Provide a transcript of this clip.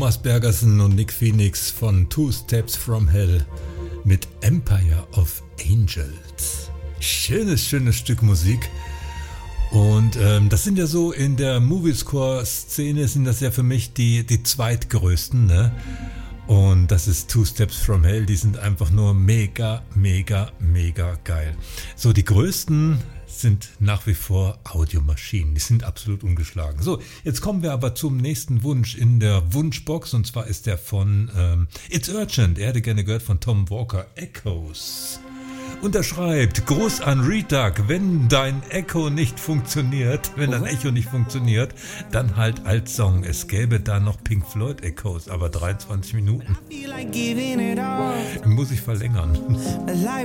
Thomas Bergersen und Nick Phoenix von Two Steps from Hell mit Empire of Angels. Schönes Stück Musik. Und das sind ja so in der Moviescore-Szene sind das ja für mich die zweitgrößten, ne? Und das ist Two Steps from Hell, die sind einfach nur mega geil. So, die größten sind nach wie vor Audiomaschinen, die sind absolut ungeschlagen. So, jetzt kommen wir aber zum nächsten Wunsch in der Wunschbox, und zwar ist der von It's Urgent, er hätte gerne gehört von Tom Walker, Echoes. Und er schreibt, Gruß an Redak, wenn dein Echo nicht funktioniert, dann halt als Song. Es gäbe da noch Pink Floyd Echoes, aber 23 Minuten. Muss ich verlängern.